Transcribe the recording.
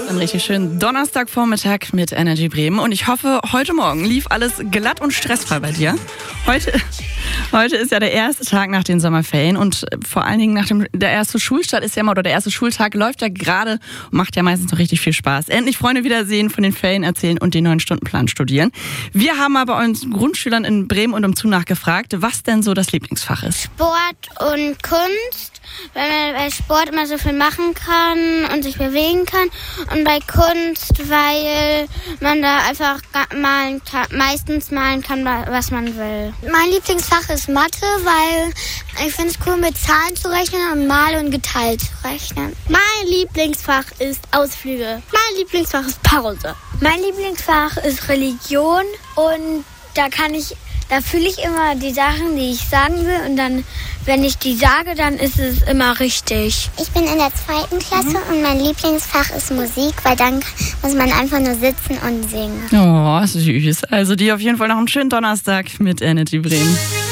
Einen richtig schönen Donnerstagvormittag mit Energy Bremen. Und ich hoffe, heute Morgen lief alles glatt und stressfrei bei dir. Heute ist ja der erste Tag nach den Sommerferien und vor allen Dingen der erste Schulstart ist ja immer, oder der erste Schultag läuft ja gerade und macht ja meistens noch richtig viel Spaß. Endlich Freunde wiedersehen, von den Ferien erzählen und den neuen Stundenplan studieren. Wir haben aber uns Grundschülern in Bremen und umzu nachgefragt, was denn so das Lieblingsfach ist. Sport und Kunst, weil man bei Sport immer so viel machen kann und sich bewegen kann. Und bei Kunst, weil man da einfach meistens malen kann, was man will. Mein Lieblingsfach ist Mathe, weil ich finde es cool, mit Zahlen zu rechnen und mal und geteilt zu rechnen. Mein Lieblingsfach ist Ausflüge. Mein Lieblingsfach ist Pause. Mein Lieblingsfach ist Religion und da fühle ich immer die Sachen, die ich sagen will, und dann, wenn ich die sage, dann ist es immer richtig. Ich bin in der 2. Klasse und mein Lieblingsfach ist Musik, weil dann muss man einfach nur sitzen und singen. Oh, süß. Also dir auf jeden Fall noch einen schönen Donnerstag mit Energy Bremen.